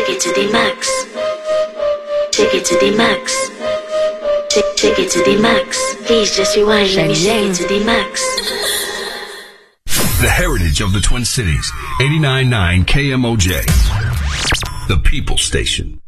Take it to the max. Take it to the max. Take it to the max. Please just rewind. Let me take it to the max. The heritage of the Twin Cities. 89.9 KMOJ. The People Station.